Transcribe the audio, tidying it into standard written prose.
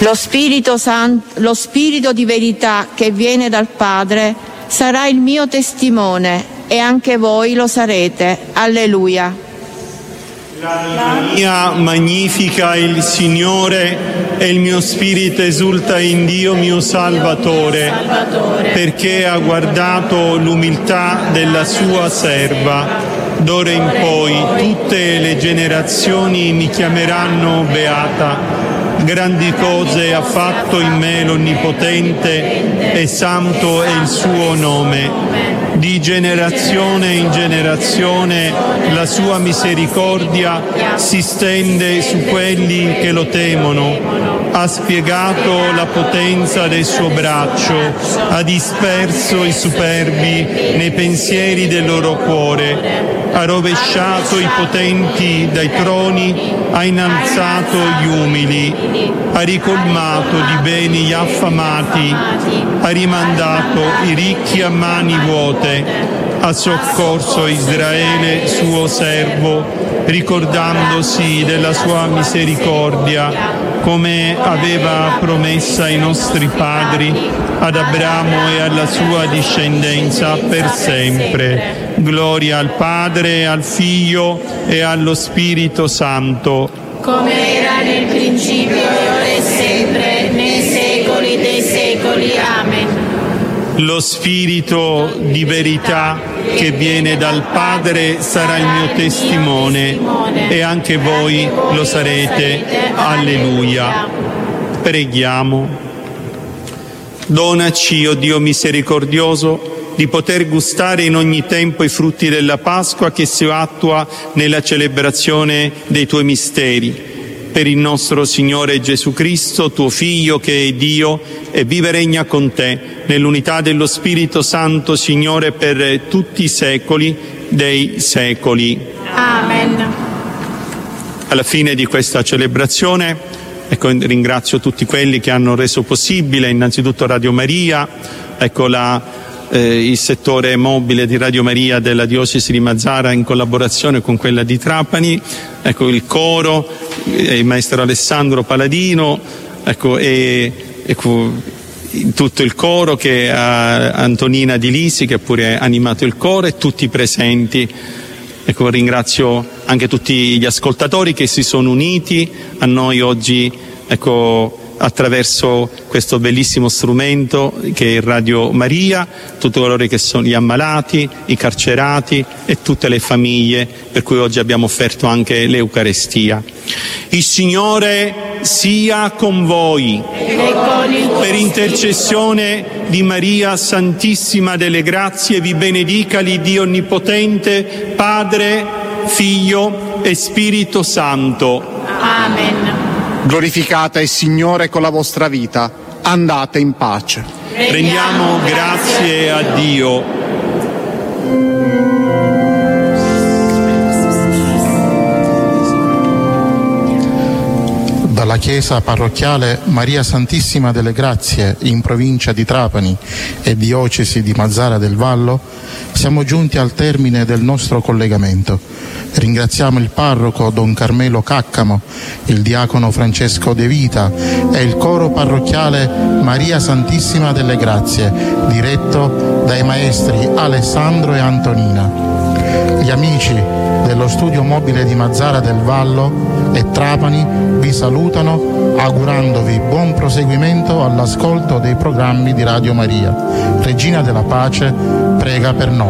Lo Spirito di verità che viene dal Padre sarà il mio testimone e anche voi lo sarete. Alleluia. L'anima magnifica il Signore e il mio spirito esulta in Dio mio Salvatore, perché ha guardato l'umiltà della sua serva. D'ora in poi tutte le generazioni mi chiameranno beata. Grandi cose ha fatto in me l'Onnipotente e santo è il suo nome. Di generazione in generazione la sua misericordia si stende su quelli che lo temono. Ha spiegato la potenza del suo braccio, ha disperso i superbi nei pensieri del loro cuore. Ha rovesciato i potenti dai troni, ha innalzato gli umili, ha ricolmato di beni gli affamati, ha rimandato i ricchi a mani vuote, ha soccorso Israele, suo servo, ricordandosi della sua misericordia, come aveva promessa ai nostri padri, ad Abramo e alla sua discendenza per sempre. Gloria al Padre, al Figlio e allo Spirito Santo. Come era nel principio, ora e sempre, nei secoli dei secoli. Amen. Lo Spirito di verità che viene dal Padre sarà il mio testimone e anche voi lo sarete. Alleluia. Preghiamo. Donaci, o Dio misericordioso, di poter gustare in ogni tempo i frutti della Pasqua che si attua nella celebrazione dei tuoi misteri. Per il nostro Signore Gesù Cristo, tuo Figlio, che è Dio e vive e regna con te, nell'unità dello Spirito Santo, Signore, per tutti i secoli dei secoli. Amen. Alla fine di questa celebrazione, ringrazio tutti quelli che hanno reso possibile, innanzitutto Radio Maria, il settore mobile di Radio Maria della Diocesi di Mazara in collaborazione con quella di Trapani, il coro, il maestro Alessandro Paladino, tutto il coro che Antonina Di Lisi, che pure ha animato il coro, e tutti i presenti. Ringrazio anche tutti gli ascoltatori che si sono uniti a noi oggi, attraverso questo bellissimo strumento che è Radio Maria, tutti coloro che sono gli ammalati, i carcerati e tutte le famiglie per cui oggi abbiamo offerto anche l'Eucarestia. Il Signore sia con voi. Per intercessione di Maria Santissima delle Grazie vi benedica l'Iddio Onnipotente, Padre, Figlio e Spirito Santo. Amen. Glorificate il Signore con la vostra vita. Andate in pace. Rendiamo grazie a Dio. Dalla chiesa parrocchiale Maria Santissima delle Grazie in provincia di Trapani e diocesi di Mazara del Vallo siamo giunti al termine del nostro collegamento. Ringraziamo il parroco Don Carmelo Caccamo, il diacono Francesco De Vita e il coro parrocchiale Maria Santissima delle Grazie, diretto dai maestri Alessandro e Antonina. Gli amici dello studio mobile di Mazara del Vallo e Trapani vi salutano augurandovi buon proseguimento all'ascolto dei programmi di Radio Maria. Regina della Pace prega per noi.